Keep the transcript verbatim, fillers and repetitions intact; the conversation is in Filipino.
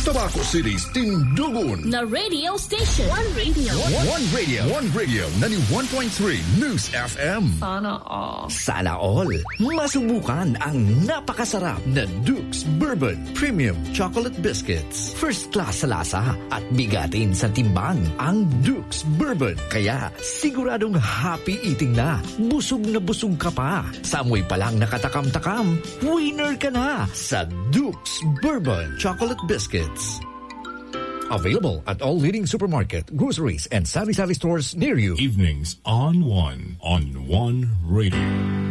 Tabaco City's Tindugon na radio station. One radio. One, one radio. One radio. ninety-one point three News F M. Sana all. Sana all. Masubukan ang napakasarap na Duke's Bourbon Premium Chocolate Biscuits. First class sa lasa at bigatin sa timbang ang Duke's Bourbon. Kaya siguradong happy eating na. Busog na busog ka pa. Sa amoy pa lang nakatakam-takam, winner ka na sa Duke's Bourbon Chocolate Biscuits. Available at all leading supermarket, groceries, and sari-sari stores near you. Evenings on One on One Radio.